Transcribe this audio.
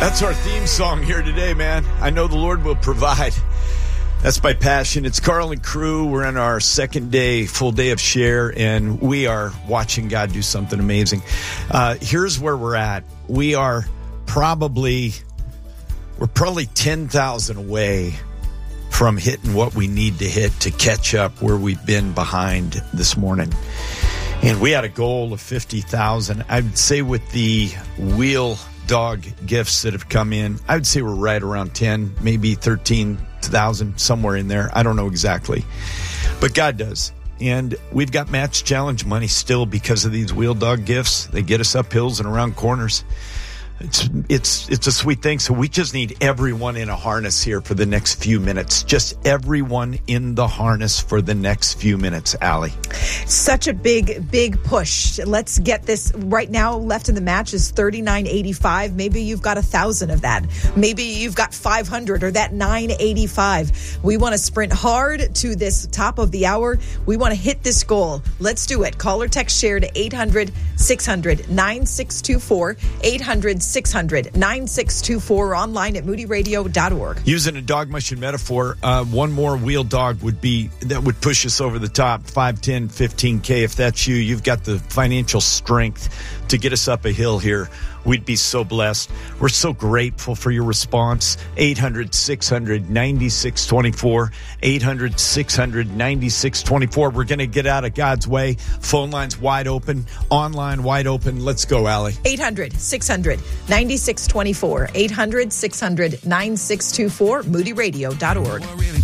That's our theme song here today, man. I know the Lord will provide. That's by Passion. It's Carl and crew. We're in our second day, full day of share, and we are watching God do something amazing. Here's where we're at. We're probably 10,000 away from hitting what we need to hit to catch up where we've been behind this morning. And we had a goal of 50,000. I would say with the wheel dog gifts that have come in, I would say we're right around 10, maybe 13,000, somewhere in there. I don't know exactly, but God does. And we've got match challenge money still because of these wheel dog gifts. They get us up hills and around corners. It's a sweet thing. So we just need everyone in a harness here for the next few minutes. Just everyone in the harness for the next few minutes, Allie. Such a big push. Let's get this right now. Left in the match is $39.85. Maybe you've got 1,000 of that. Maybe you've got 500 or that $9.85. We want to sprint hard to this top of the hour. We want to hit this goal. Let's do it. Call or text share to 800-600-9624. 800-600-9624, online at moodyradio.org. Using a dog mushing metaphor, one more wheel dog would push us over the top, 5, 10, 15K. If that's you, you've got the financial strength to get us up a hill here. We'd be so blessed. We're so grateful for your response. 800-600-9624. 800-600-9624. We're going to get out of God's way. Phone lines wide open. Online wide open. Let's go, Allie. 800-600-9624. 800-600-9624. moodyradio.org.